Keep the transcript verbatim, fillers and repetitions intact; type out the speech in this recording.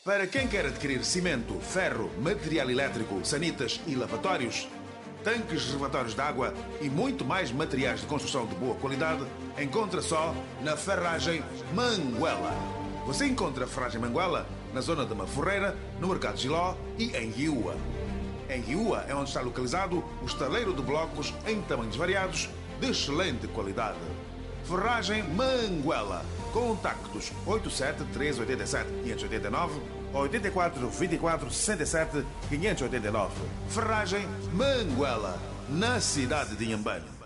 Para quem quer adquirir cimento, ferro, material elétrico, sanitas e lavatórios, tanques reservatórios de água e muito mais materiais de construção de boa qualidade, encontra só na Ferragem Manguela. Você encontra a Ferragem Manguela na zona de Maforreira, no Mercado Giló e em Hiúa. Em Hiúa é onde está localizado o estaleiro de blocos em tamanhos variados, de excelente qualidade. Ferragem Manguela. Contactos oito sete três oito sete cinco oito nove ou oito quatro dois quatro sessenta e sete quinhentos e oitenta e nove. Ferragem Manguela, na cidade de Inhambane.